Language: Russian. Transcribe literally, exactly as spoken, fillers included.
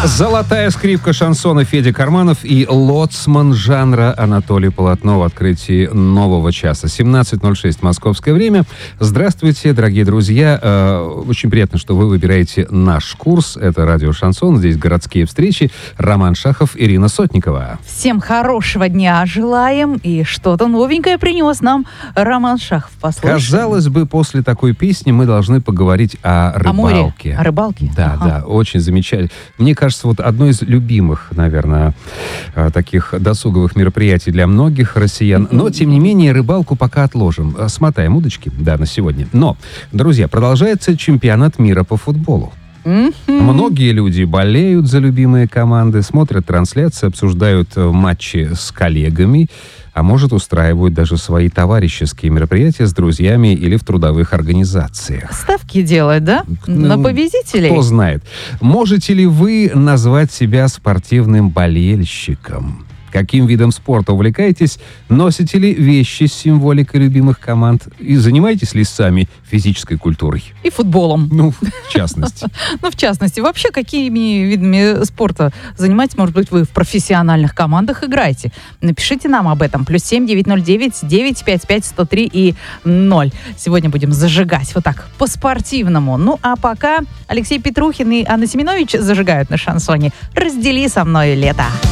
Золотая скрипка шансона Федя Карманов и лоцман жанра Анатолий Полотно в открытии нового часа. семнадцать ноль шесть московское время. Здравствуйте, дорогие друзья. Э, очень приятно, что вы выбираете наш курс. Это радио «Шансон». Здесь городские встречи. Роман Шахов, Ирина Сотникова. Всем хорошего дня желаем. И что-то новенькое принес нам Роман Шахов. Послушаем. Казалось бы, после такой песни мы должны поговорить о рыбалке. О море, о рыбалке? Да, ага. да, очень замечательно. Мне кажется, вот одно из любимых, наверное, таких досуговых мероприятий для многих россиян. Но, тем не менее, рыбалку пока отложим. Смотаем удочки, да, на сегодня. Но, друзья, продолжается чемпионат мира по футболу. Mm-hmm. Многие люди болеют за любимые команды, смотрят трансляции, обсуждают матчи с коллегами, а может, устраивают даже свои товарищеские мероприятия с друзьями или в трудовых организациях. Ставки делать, да? Ну, на победителей? Кто знает. Можете ли вы назвать себя спортивным болельщиком? Каким видом спорта увлекаетесь? Носите ли вещи с символикой любимых команд? И занимаетесь ли сами физической культурой? И футболом. Ну, в частности. Ну, в частности. Вообще, какими видами спорта занимаетесь? Может быть, вы в профессиональных командах играете? Напишите нам об этом. Плюс семь девятьсот девять девятьсот пятьдесят пять сто три и ноль. Сегодня будем зажигать вот так, по-спортивному. Ну, а пока Алексей Петрухин и Анна Семенович зажигают на шансоне. Раздели со мной лето.